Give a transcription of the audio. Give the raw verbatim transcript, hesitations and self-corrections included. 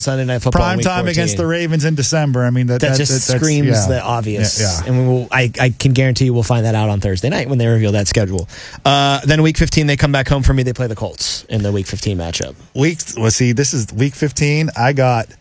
Sunday Night Football. Prime week time fourteen. against the Ravens in December. I mean, that, That, that just that, that's, screams yeah. the obvious. Yeah, yeah. And we will, I, I can guarantee you we'll find that out on Thursday night when they reveal that schedule. Uh, then week fifteen, they come back home for me. They play the Colts in the week fifteen matchup. Week, well, see, this is week fifteen. I got